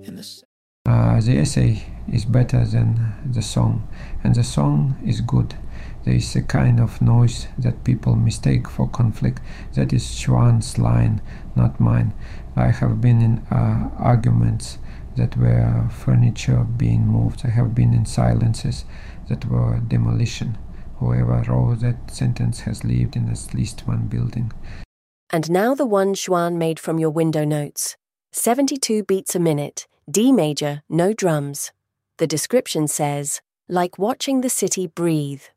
The essay is better than the song, and the song is good. There is a kind of noise that people mistake for conflict. That is Schwann's line, not mine. I have been in arguments that were furniture being moved. I have been in silences that were demolition. Whoever wrote that sentence has lived in at least one building. And now the one Schwann made from your window notes. 72 beats a minute, D major, no drums. The description says, like watching the city breathe.